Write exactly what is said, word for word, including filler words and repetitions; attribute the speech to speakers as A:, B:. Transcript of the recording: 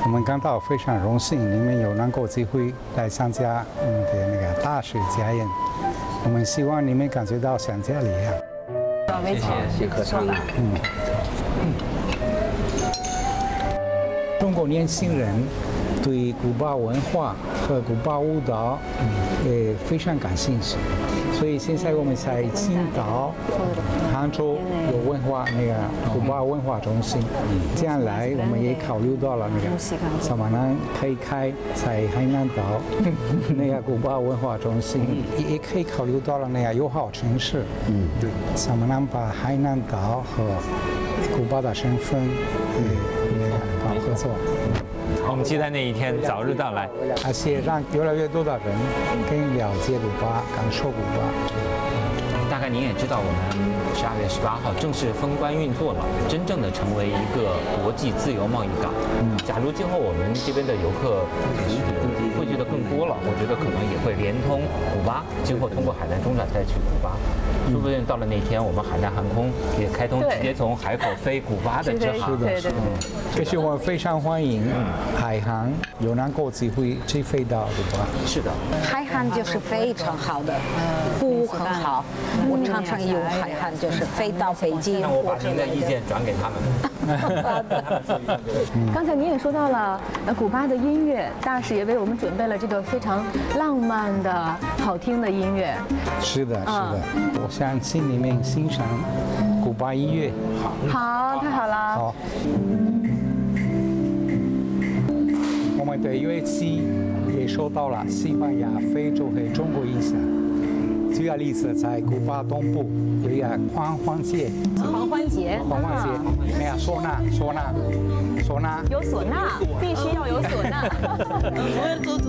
A: 我们感到非常荣幸，你们有能够机会来参加我们的那个大水家宴。我们希望你们感觉到像家里一样。
B: 没错，
C: 谢谢客串。
A: 嗯。中国年轻人对古巴文化和古巴舞蹈，呃，非常感兴趣。所以现在我们在青岛、杭州有文化那个古巴文化中心，将来我们也考虑到了那个怎么能可以开在海南岛那个古巴文化中心，也也可以考虑到了那个友好城市，嗯，对，怎么能把海南岛和古巴的身份，呃，那个搞合作。
D: 我们期待那一天早日到来，
A: 而且让越来越多的人更了解古巴，感受古巴。
C: 大概您也知道，我们十二月十八号正式封关运作了，真正的成为一个国际自由贸易港。假如今后我们这边的游客汇聚的更多了，我觉得可能也会连通古巴，今后通过海南中转再去古巴。说不定到了那天，我们海南航空也开通直接从海口飞古巴的直航。
A: 是的，是的。这是我们非常欢迎海航有能够机会直飞到古巴。
C: 是的，
B: 海航就是非常好的，服务很好。我常常用海航，就是飞到北京。
C: 那我把您的意见转给他们。
E: 刚才您也说到了，呃，古巴的音乐，大使也为我们准备了这个非常浪漫的好听的音乐。
A: 是的，是的，我想请你们欣赏古巴音乐。
E: 好，太好了。
A: 好。我们的乐器也受到了西班牙、非洲和中国影响。举个例子，在古巴东部有一个狂欢节。
E: 狂欢节。
A: 狂欢节，那个唢呐，唢呐，唢呐。
E: 有唢呐，必须要有唢呐。